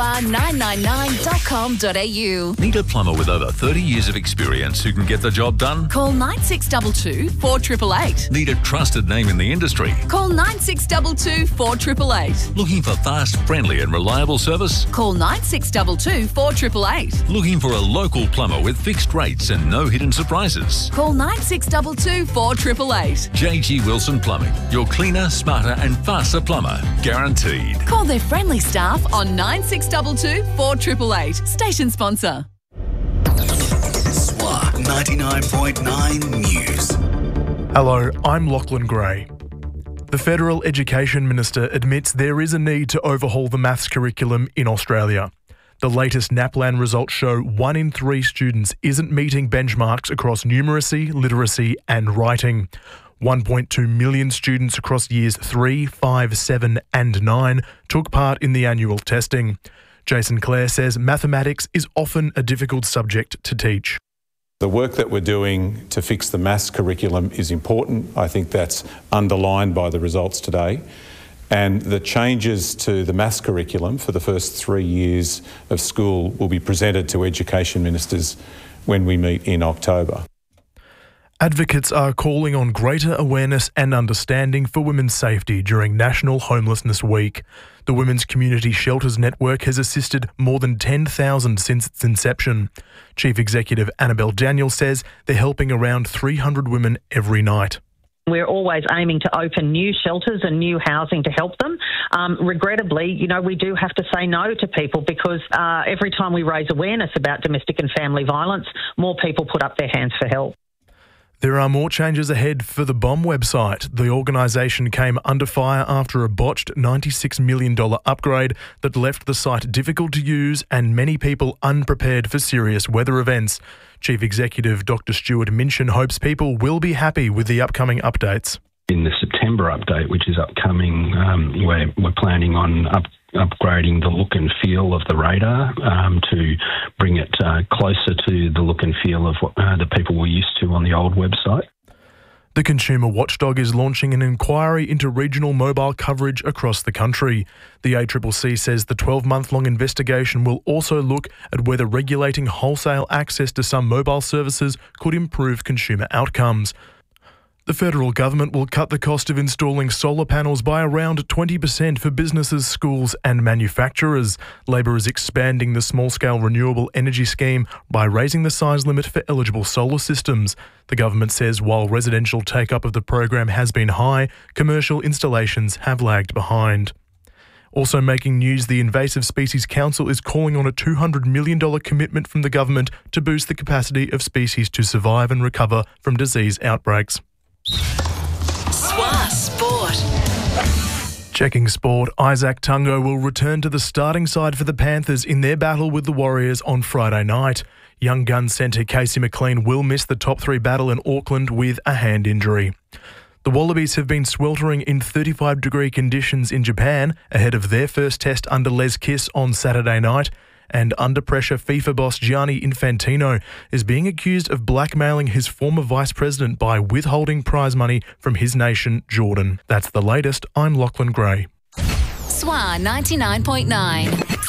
999.com.au. Need a plumber with over 30 years of experience who can get the job done? Call 9622 4888. Need a trusted name in the industry? Call 9622 4888. Looking for fast, friendly and reliable service? Call 9622 4888. Looking for a local plumber with fixed rates and no hidden surprises? Call 9622 4888. JG Wilson Plumbing, your cleaner, smarter and faster plumber. Guaranteed. Call their friendly staff on 9622 4888. Station sponsor. SWA 99.9 News. Hello, I'm Lachlan Gray. The Federal Education Minister admits there is a need to overhaul the maths curriculum in Australia. The latest NAPLAN results show 1 in 3 students isn't meeting benchmarks across numeracy, literacy and writing. 1.2 million students across years 3, 5, 7 and 9 took part in the annual testing. Jason Clare says mathematics is often a difficult subject to teach. The work that we're doing to fix the maths curriculum is important. I think that's underlined by the results today. And the changes to the maths curriculum for the first 3 years of school will be presented to education ministers when we meet in October. Advocates are calling on greater awareness and understanding for women's safety during National Homelessness Week. The Women's Community Shelters Network has assisted more than 10,000 since its inception. Chief Executive Annabelle Daniel says they're helping around 300 women every night. We're always aiming to open new shelters and new housing to help them. Regrettably, we do have to say no to people because every time we raise awareness about domestic and family violence, more people put up their hands for help. There are more changes ahead for the BOM website. The organisation came under fire after a botched $96 million upgrade that left the site difficult to use and many people unprepared for serious weather events. Chief Executive Dr. Stuart Minchin hopes people will be happy with the upcoming updates. In the September update, which is upcoming, we're planning on upgrading the look and feel of the radar to bring it closer to the look and feel of what the people were used to on the old website. The Consumer Watchdog is launching an inquiry into regional mobile coverage across the country. The ACCC says the 12-month-long investigation will also look at whether regulating wholesale access to some mobile services could improve consumer outcomes. The federal government will cut the cost of installing solar panels by around 20% for businesses, schools and manufacturers. Labor is expanding the small-scale renewable energy scheme by raising the size limit for eligible solar systems. The government says while residential take-up of the program has been high, commercial installations have lagged behind. Also making news, the Invasive Species Council is calling on a $200 million commitment from the government to boost the capacity of species to survive and recover from disease outbreaks. SWA Sport. Checking sport, Isaac Tungo will return to the starting side for the Panthers in their battle with the Warriors on Friday night. Young gun centre Casey McLean will miss the top 3 battle in Auckland with a hand injury. The Wallabies have been sweltering in 35-degree conditions in Japan ahead of their first test under Les Kiss on Saturday night. And under pressure, FIFA boss Gianni Infantino is being accused of blackmailing his former vice president by withholding prize money from his nation, Jordan. That's the latest. I'm Lachlan Gray. SWA 99.9.